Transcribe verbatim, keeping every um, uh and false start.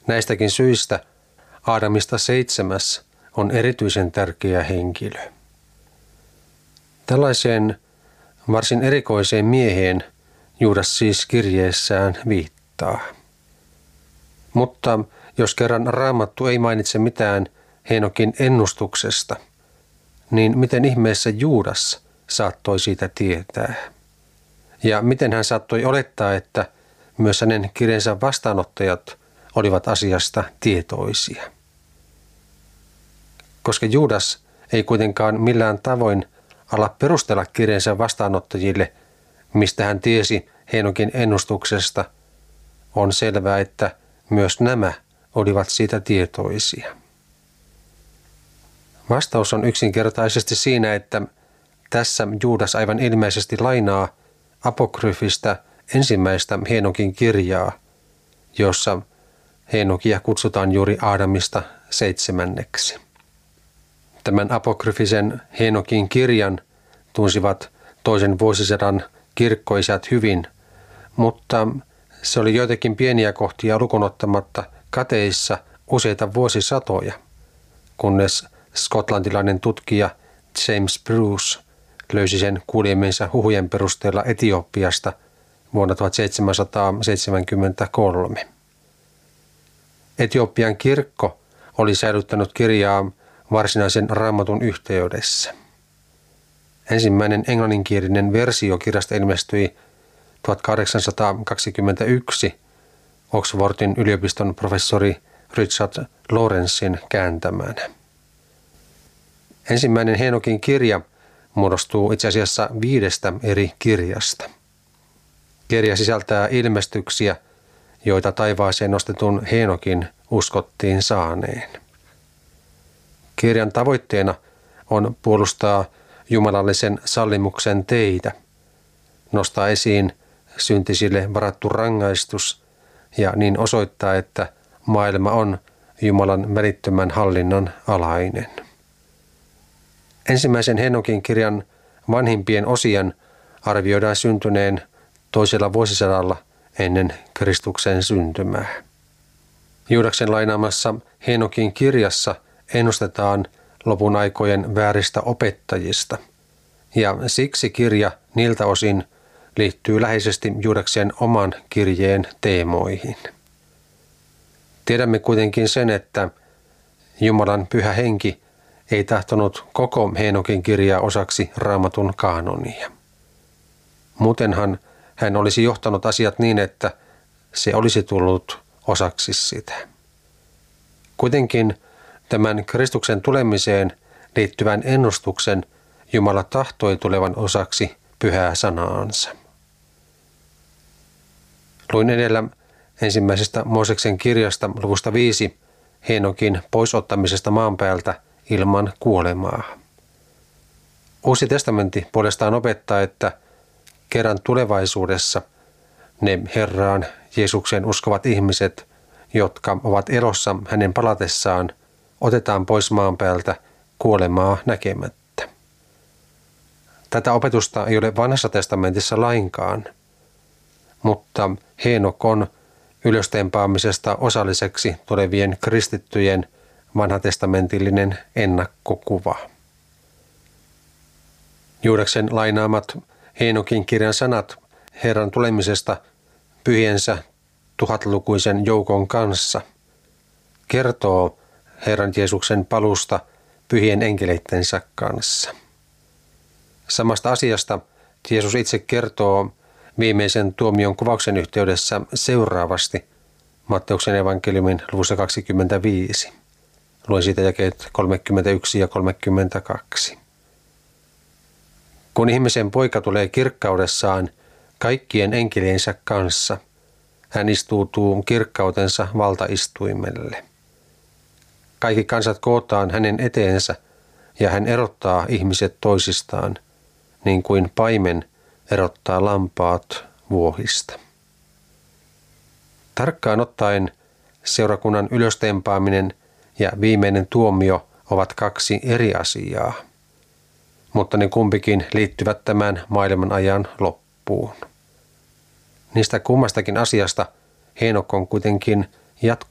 Näistäkin syistä Aadamista seitsemäs on erityisen tärkeä henkilö. Tällaiseen varsin erikoiseen mieheen Juudas siis kirjeessään viittaa. Mutta jos kerran Raamattu ei mainitse mitään Heenokin ennustuksesta, niin miten ihmeessä Juudas saattoi siitä tietää? Ja miten hän saattoi olettaa, että myös hänen kirjeensä vastaanottajat olivat asiasta tietoisia? Koska Juudas ei kuitenkaan millään tavoin ala perustella kirjeensä vastaanottajille, mistä hän tiesi Heenokin ennustuksesta, on selvää, että myös nämä olivat siitä tietoisia. Vastaus on yksinkertaisesti siinä, että tässä Juudas aivan ilmeisesti lainaa apokryfistä ensimmäistä Heenokin kirjaa, jossa Heenokia kutsutaan juuri Aadamista seitsemänneksi. Tämän apokryfisen Heenokin kirjan tunsivat toisen vuosisadan kirkkoisät hyvin, mutta se oli joitakin pieniä kohtia lukuun ottamatta kateissa useita vuosisatoja, kunnes skotlantilainen tutkija James Bruce löysi sen kuulemiensa huhujen perusteella Etiopiasta vuonna tuhatseitsemänsataaseitsemänkymmentäkolme. Etiopian kirkko oli säilyttänyt kirjaa varsinaisen Raamatun yhteydessä. Ensimmäinen englanninkielinen versio kirjasta ilmestyi tuhatkahdeksansataakaksikymmentäyksi Oxfordin yliopiston professori Richard Lawrencen kääntämänä. Ensimmäinen Heenokin kirja muodostuu itse asiassa viidestä eri kirjasta. Kirja sisältää ilmestyksiä, joita taivaaseen nostetun Heenokin uskottiin saaneen. Kirjan tavoitteena on puolustaa jumalallisen sallimuksen teitä, nostaa esiin syntisille varattu rangaistus ja niin osoittaa, että maailma on Jumalan välittömän hallinnan alainen. Ensimmäisen Heenokin kirjan vanhimpien osien arvioidaan syntyneen toisella vuosisadalla ennen Kristuksen syntymää. Juudaksen lainaamassa Heenokin kirjassa ennustetaan lopun aikojen vääristä opettajista, ja siksi kirja niiltä osin liittyy läheisesti Juudaksen oman kirjeen teemoihin. Tiedämme kuitenkin sen, että Jumalan pyhä henki ei tahtonut koko Heenokin kirjaa osaksi Raamatun kaanonia. Muutenhan hän olisi johtanut asiat niin, että se olisi tullut osaksi sitä. Kuitenkin tämän Kristuksen tulemiseen liittyvän ennustuksen Jumala tahtoi tulevan osaksi pyhää sanaansa. Luin edellä ensimmäisestä Mooseksen kirjasta luvusta viisi Heenokin poisottamisesta maan päältä ilman kuolemaa. Uusi testamentti puolestaan opettaa, että kerran tulevaisuudessa ne Herraan Jeesukseen uskovat ihmiset, jotka ovat elossa hänen palatessaan, otetaan pois maan päältä kuolemaa näkemättä. Tätä opetusta ei ole vanhassa testamentissa lainkaan, mutta Heenok on ylöstempaamisesta osalliseksi tulevien kristittyjen vanhatestamentillinen ennakkokuva. Juudaksen lainaamat Heenokin kirjan sanat Herran tulemisesta pyhiensä tuhatlukuisen joukon kanssa kertoo Herran Jeesuksen palusta pyhien enkeleittensä kanssa. Samasta asiasta Jeesus itse kertoo viimeisen tuomion kuvauksen yhteydessä seuraavasti Matteuksen evankeliumin luvussa kaksikymmentäviisi. Luen siitä jakeet kolmekymmentäyksi ja kolmekymmentäkaksi. Kun ihmisen poika tulee kirkkaudessaan kaikkien enkeliensä kanssa, hän istuutuu kirkkautensa valtaistuimelle. Kaikki kansat kootaan hänen eteensä ja hän erottaa ihmiset toisistaan, niin kuin paimen erottaa lampaat vuohista. Tarkkaan ottaen seurakunnan ylöstempaaminen ja viimeinen tuomio ovat kaksi eri asiaa, mutta ne kumpikin liittyvät tämän maailman ajan loppuun. Niistä kummastakin asiasta Heenok on kuitenkin jatkuvasti